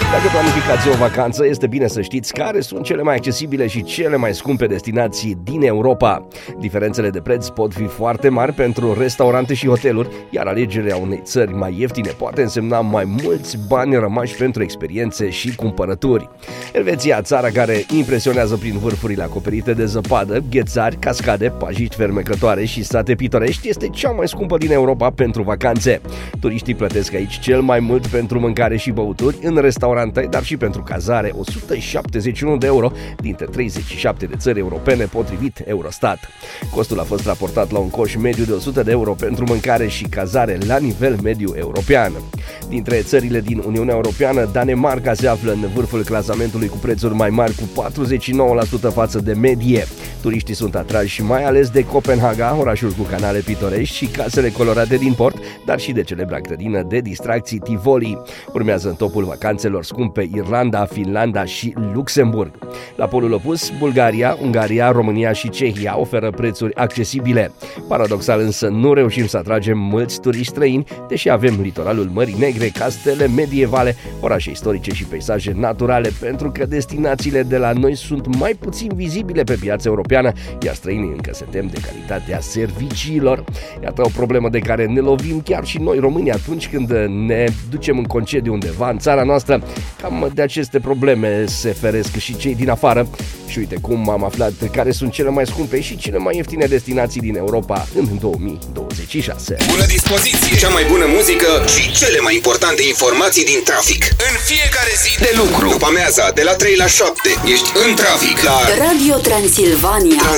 Dacă planificați o vacanță, este bine să știți care sunt cele mai accesibile și cele mai scumpe destinații din Europa. Diferențele de preț pot fi foarte mari pentru restaurante și hoteluri, iar alegerea unei țări mai ieftine poate însemna mai mulți bani rămași pentru experiențe și cumpărături. Elveția, țara care impresionează prin vârfurile acoperite de zăpadă, ghețari, cascade, pajiști fermecătoare și sate pitorești, este cea mai scumpă din Europa pentru vacanțe. Turiștii plătesc aici cel mai mult pentru mâncare și băuturi în restaurante, dar și pentru cazare, 171 de euro dintre 37 de țări europene, potrivit Eurostat. Costul a fost raportat la un coș mediu de 100 de euro pentru mâncare și cazare la nivel mediu european. Dintre țările din Uniunea Europeană, Danemarca se află în vârful clasamentului cu prețuri mai mari, cu 49% față de medie. Turiștii sunt atrași mai ales de Copenhaga, orașul cu canale pitorești și casele colorate din port, dar și de celebra grădină de distracții Tivoli. Urmează în topul vacanțelor scumpe Irlanda, Finlanda și Luxemburg. La polul opus, Bulgaria, Ungaria, România și Cehia oferă prețuri accesibile. Paradoxal însă, nu reușim să atragem mulți turiști străini, deși avem litoralul Mării Negre, castele medievale, orașe istorice și peisaje naturale, pentru că destinațiile de la noi sunt mai puțin vizibile pe piața europeană, iar străinii încă se tem de calitatea serviciilor. Iată o problemă de care ne lovim chiar și noi românii atunci când ne ducem în concediu undeva în țara noastră. Cam de aceste probleme se feresc și cei din afară. Și uite cum am aflat care sunt cele mai scumpe și cele mai ieftine destinații din Europa în 2026. Bună dispoziție! Cea mai bună muzică și cele mai importante informații din trafic. În fiecare zi de lucru. După amiaza, de la 3 la 7, ești în trafic la Radio Transilvania.